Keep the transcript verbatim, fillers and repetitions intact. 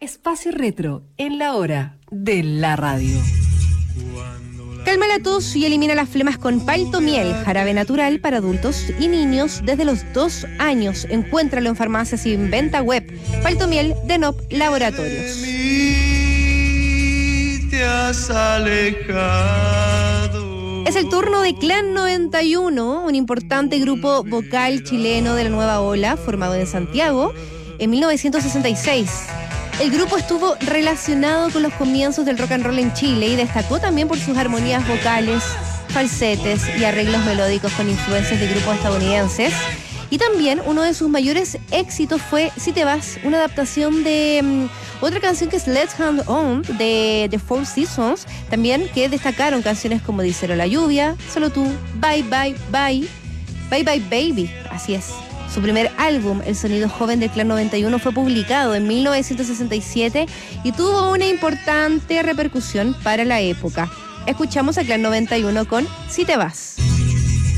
Espacio Retro en la hora de la radio. Calma la tos y elimina las flemas con Palto Miel, jarabe natural para adultos y niños desde los dos años. Encuéntralo en farmacias y en venta web. Palto Miel de N O P Laboratorios. Te has alejado. Es el turno de Clan noventa y uno, un importante grupo vocal chileno de la nueva ola, formado en Santiago en mil novecientos sesenta y seis. El grupo estuvo relacionado con los comienzos del rock and roll en Chile y destacó también por sus armonías vocales, falsetes y arreglos melódicos con influencias de grupos estadounidenses. Y también uno de sus mayores éxitos fue Si Te Vas, una adaptación de um, otra canción que es Let's Hand On de The Four Seasons, también que destacaron canciones como Díselo a la lluvia, Solo tú, Bye Bye Bye, Bye Bye Baby, así es. Su primer álbum, El Sonido Joven del Clan noventa y uno, fue publicado en mil novecientos sesenta y siete y tuvo una importante repercusión para la época. Escuchamos a Clan noventa y uno con Si Te Vas.